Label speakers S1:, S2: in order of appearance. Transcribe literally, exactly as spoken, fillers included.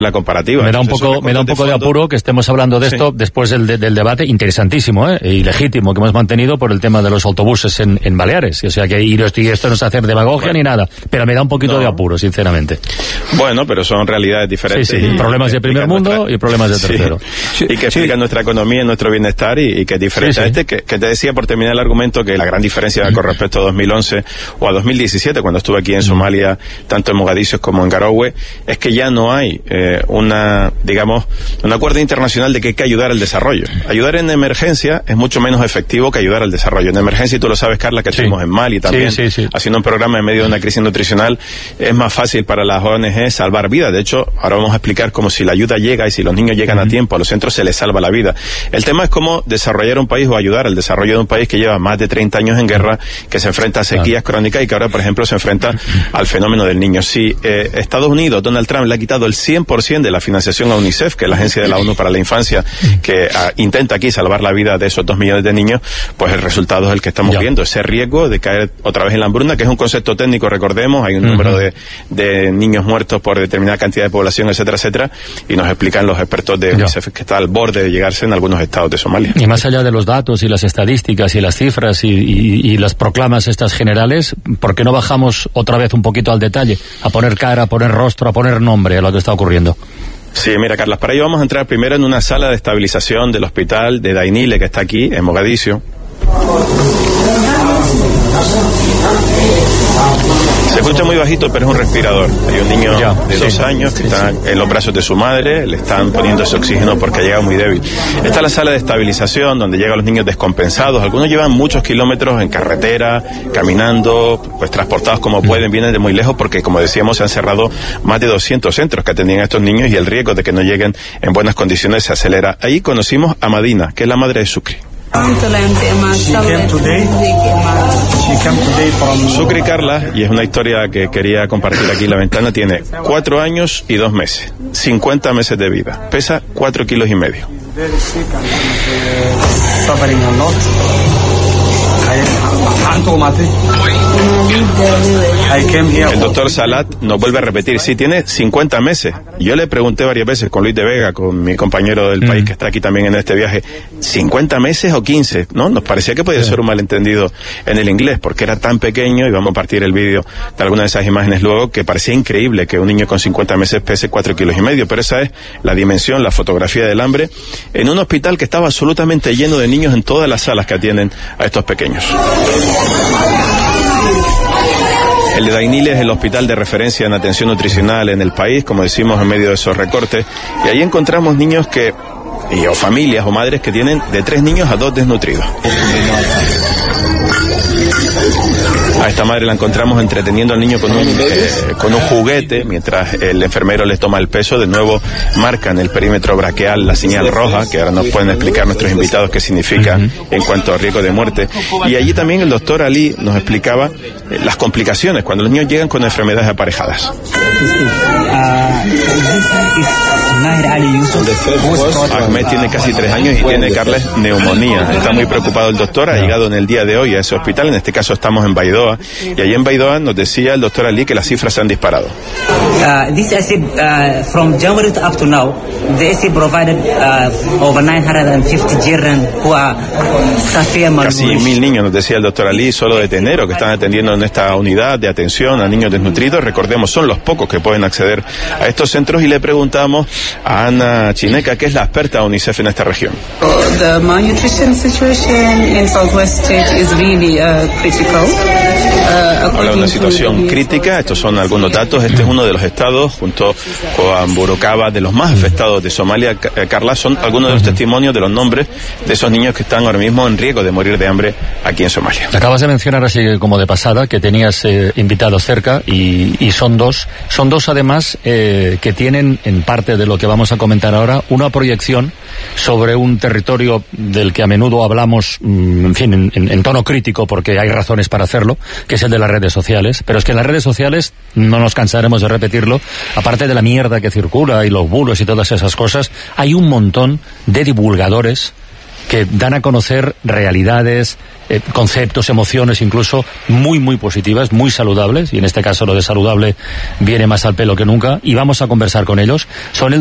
S1: la comparativa.
S2: Me da un poco, me da un poco de, de apuro que estemos hablando de esto sí. después del, del debate interesantísimo ¿eh? y legítimo que hemos mantenido por el tema de los autobuses en, en Baleares. O sea que y esto no es hacer demagogia bueno. ni nada, pero me da un poquito no. de apuro, sinceramente.
S1: Bueno, pero son realidades diferentes.
S2: Sí, sí. Y problemas de primer mundo nuestra... y problemas de tercero.
S1: Sí. Y que explican sí. nuestra economía y nuestro bienestar y, y que es diferente sí, sí. a este, que, que te decía por terminar el argumento que la gran diferencia mm. con respecto a dos mil once o a dos mil diecisiete, cuando estuve aquí en Somalia, tanto en Mogadiscio como en Garowe, es que ya no hay eh, una, digamos, un acuerdo internacional de que hay que ayudar al desarrollo. Ayudar en emergencia es mucho menos efectivo que ayudar al desarrollo. En emergencia, y tú lo sabes, Carla, que sí. estuvimos en Mali también, sí, sí, sí. haciendo un programa en medio de una crisis nutricional, es más fácil para las O N G salvar vidas. De hecho, ahora vamos a explicar cómo si la ayuda llega y si los niños llegan uh-huh. a tiempo a los centros se les salva la vida. El tema es cómo desarrollar un país o ayudar al desarrollo de un país que lleva más de treinta años en guerra, que se enfrenta a sequías claro. crónicas y que ahora, por ejemplo, se enfrenta al fenómeno del niño. Si eh, Estados Unidos, Donald Trump, le ha quitado el cien por ciento de la financiación a UNICEF, que es la agencia de la ONU para la infancia, que a, intenta aquí salvar la vida de esos dos millones de niños, pues el resultado es el que estamos ya. viendo, ese riesgo de caer otra vez en la hambruna, que es un concepto técnico, recordemos, hay un uh-huh. número de, de niños muertos por determinada cantidad de población, etcétera, etcétera, y nos explican los expertos de UNICEF ya. que está al borde de llegarse en algunos estados de Somalia.
S2: Y más allá de los datos y las estadísticas y las cifras y, y, y las proclamas estas generales, ¿por qué no bajamos otra vez un poquito al detalle, a poner cara, a poner rostro, a poner nombre a lo que está ocurriendo?
S1: Sí, mira, Carlas, para ello vamos a entrar primero en una sala de estabilización del hospital de Dainile, que está aquí, en Mogadiscio. Se escucha muy bajito, pero es un respirador. Hay un niño ya, de sí, dos años que sí, está sí. en los brazos de su madre, le están poniendo ese oxígeno porque ha llegado muy débil. Esta es la sala de estabilización donde llegan los niños descompensados. Algunos llevan muchos kilómetros en carretera, caminando, pues transportados como pueden, vienen de muy lejos porque, como decíamos, se han cerrado más de doscientos centros que atendían a estos niños y el riesgo de que no lleguen en buenas condiciones se acelera. Ahí conocimos a Madina, que es la madre de Sukri. Sukri Carla, y es una historia que quería compartir aquí en la ventana, tiene cuatro años y dos meses, cincuenta meses de vida, pesa cuatro kilos y medio. El doctor Salat nos vuelve a repetir, sí, tiene cincuenta meses. Yo le pregunté varias veces con Luis de Vega, con mi compañero del mm. país que está aquí también en este viaje, ¿cincuenta meses o quince? ¿No? Nos parecía que podía sí. ser un malentendido en el inglés, porque era tan pequeño, y vamos a partir el vídeo de algunas de esas imágenes luego, que parecía increíble que un niño con cincuenta meses pese cuatro kilos y medio, pero esa es la dimensión, la fotografía del hambre, en un hospital que estaba absolutamente lleno de niños en todas las salas que atienden a estos pequeños. El de Dainile es el hospital de referencia en atención nutricional en el país, como decimos, en medio de esos recortes, y ahí encontramos niños que, y, o familias o madres que tienen de tres niños a dos desnutridos. A esta madre la encontramos entreteniendo al niño con un, eh, con un juguete, mientras el enfermero les toma el peso. De nuevo marcan el perímetro braquial, la señal roja, que ahora nos pueden explicar nuestros invitados qué significa en cuanto a riesgo de muerte. Y allí también el doctor Ali nos explicaba eh, las complicaciones cuando los niños llegan con enfermedades aparejadas. Ahmed tiene casi tres años y tiene, Carles, neumonía. Está muy preocupado el doctor, ha llegado en el día de hoy a ese hospital, en este caso estamos en Baidoa, y allí en Baidoa nos decía el doctor Ali que las cifras se han disparado.
S3: Uh, this A S I D, uh, from January to up to now, the A S I D provided uh, over nine hundred fifty children who are severe malnourished.
S1: Casi mil niños, nos decía el doctor Ali, solo de enero, que están atendiendo en esta unidad de atención a niños desnutridos. Recordemos, son los pocos que pueden acceder a estos centros, y le preguntamos a Ana Chineca, que es la experta de UNICEF en esta región.
S4: The malnutrition situation in Southwest State is really uh, critical. Uh,
S1: Habla de una situación crítica, estos son algunos datos. Este es uno de los estados, junto con Burukaba, de los más afectados de Somalia. Carla, son algunos de los testimonios de los nombres de esos niños que están ahora mismo en riesgo de morir de hambre aquí en Somalia.
S2: Acabas de mencionar así como de pasada que tenías eh, invitados cerca, y, y son dos, son dos además eh, que tienen, en parte de lo que vamos a comentar ahora, una proyección sobre un territorio del que a menudo hablamos, en fin, en, en, en tono crítico, porque hay razones para hacerlo, que es el de las redes sociales. Pero es que en las redes sociales, no nos cansaremos de repetirlo, aparte de la mierda que circula y los bulos y todas esas cosas, hay un montón de divulgadores que dan a conocer realidades, eh, conceptos, emociones incluso muy, muy positivas, muy saludables, y en este caso lo de saludable viene más al pelo que nunca, y vamos a conversar con ellos. Son el